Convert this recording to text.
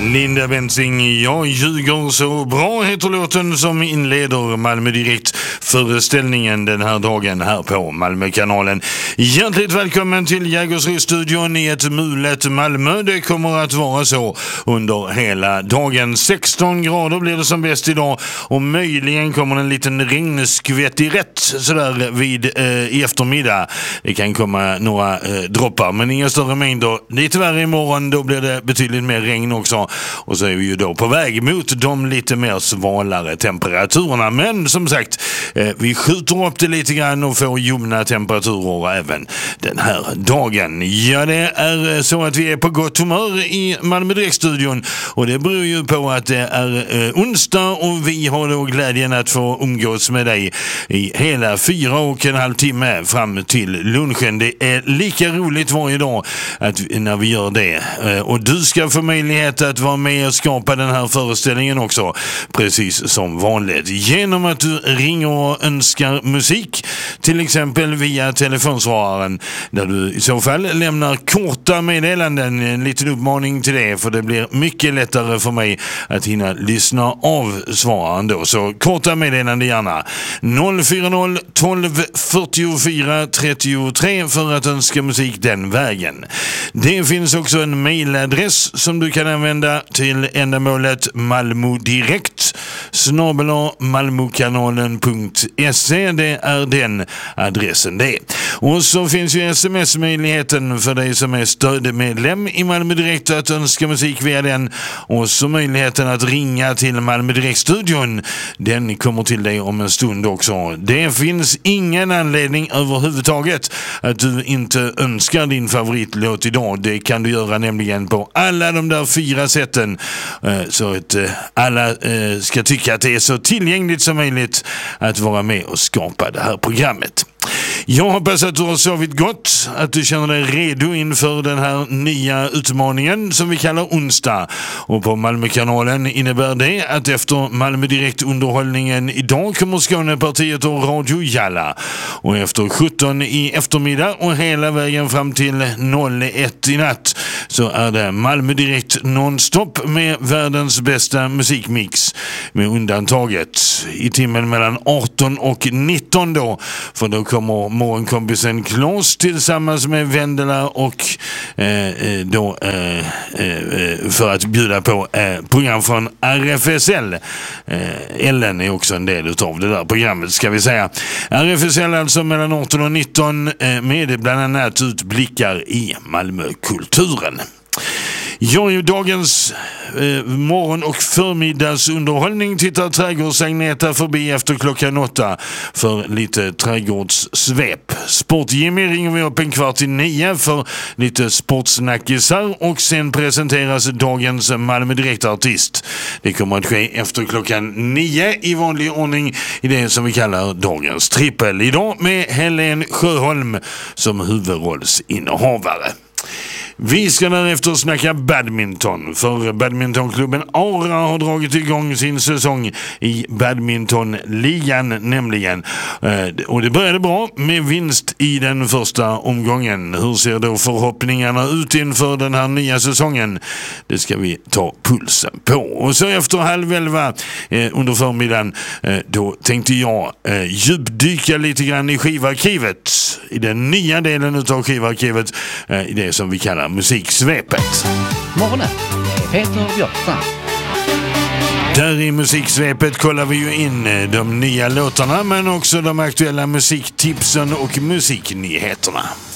Linda Bensing, jag ljuger så bra heter låten som inleder Malmö Direkt föreställningen den här dagen här på Malmökanalen. Hjärtligt välkommen till Jägersro-studion i ett mulet Malmö. Det kommer att vara så under hela dagen. 16 grader blir det som bäst idag och möjligen kommer en liten regnskvätt i rätt sådär i eftermiddag. Det kan komma några droppar men inga större mängder. Det är tyvärr imorgon, då blir det betydligt mer regn också. Och så är vi ju då på väg mot de lite mer svalare temperaturerna. Men som sagt, vi skjuter upp det lite grann och får ljumna temperaturer även den här dagen. Ja, det är så att vi är på gott humör i Malmö Direkt-studion. Och det beror ju på att det är onsdag och vi har då glädjen att få umgås med dig i hela 4,5 timme fram till lunchen. Det är lika roligt varje dag när vi gör det. Och du ska få möjlighet att vara med och skapa den här föreställningen också, precis som vanligt. Genom att du ringer och önskar musik, till exempel via telefonsvararen, där du i så fall lämnar korta meddelanden. En liten uppmaning till det, för det blir mycket lättare för mig att hinna lyssna av svararen då. Så korta meddelanden gärna. 040 12 44 33 för att önska musik den vägen. Det finns också en mailadress som du kan använda till ändamålet malmodirekt@malmokanalen.se. Det är den adressen det. Och så finns ju sms-möjligheten för dig som är stödmedlem i Malmö Direkt att önska musik via den. Och så möjligheten att ringa till Malmö Direkt-studion. Den kommer till dig om en stund också. Det finns ingen anledning överhuvudtaget att du inte önskar din favoritlåt idag. Det kan du göra nämligen på alla de där 4 sätten. Så att alla ska tycka att det är så tillgängligt som möjligt att vara med och skapa det här programmet. Jag hoppas att du har sovit gott, att du känner dig redo inför den här nya utmaningen som vi kallar onsdag. Och på Malmökanalen innebär det att efter Malmö Direkt-underhållningen idag kommer Skånepartiet och Radio Jalla. Och efter 17 i eftermiddag och hela vägen fram till 01 i natt så är det Malmö Direkt nonstop med världens bästa musikmix, med undantaget i timmen mellan 18 och 19 då, för då kommer morgonkompisen Claes tillsammans med Vendela och för att bjuda på program från RFSL. Ellen är också en del av det där programmet, ska vi säga. RFSL alltså mellan 18 och 19 med bland annat utblickar i Malmökulturen. Jag är ju dagens morgon- och förmiddagsunderhållning. Tittar trädgårdsagneta förbi efter klockan 8 för lite trädgårdssvep. Sport-Jimmy ringer vi upp 8:15 för lite sportsnackisar och sen presenteras dagens Malmö Direkt-artist. Det kommer att ske efter klockan 9 i vanlig ordning i det som vi kallar dagens trippel. Idag med Helen Sjöholm som huvudrollsinnehavare. Vi ska därefter snacka badminton, för badmintonklubben Aura har dragit igång sin säsong i badmintonligan nämligen. Och det började bra med vinst i den första omgången. Hur ser då förhoppningarna ut inför den här nya säsongen? Det ska vi ta pulsen på. Och så efter 10:30 under förmiddagen då tänkte jag djupdyka lite grann i skivarkivet, i den nya delen av skivarkivet, i det som vi kallar musiksvepet. Morgonen med Peter Björkstrand. Där i musiksvepet kollar vi ju in de nya låtarna men också de aktuella musiktipsen och musiknyheterna.